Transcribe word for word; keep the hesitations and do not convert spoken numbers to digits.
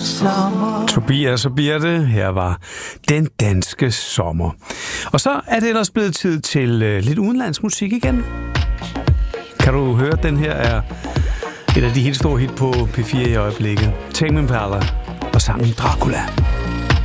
Tobias og Birte, her var Den Danske Sommer. Og så er det ellers blevet tid til uh, lidt udenlandsmusik igen. Kan du høre, den her er et af de helt store hit på P fire i øjeblikket. Tame Impala og sangen Dracula.